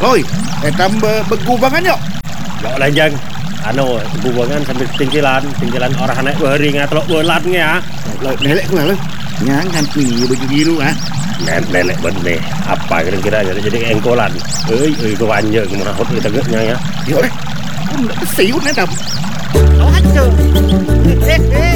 Oi, begubangan yuk. Yuk lanjang. Hubungan sambil tinggilan orang anak beri ngatelok bolat ya. Lelek ku lah. Jangan nih baju biru ah. Lelek bener. Apa kira-kira jadi engkolan. Kau anjir gimana hot kita getnya ya. Yuk deh. Kau enggak kesiut nih tam. Kau aja.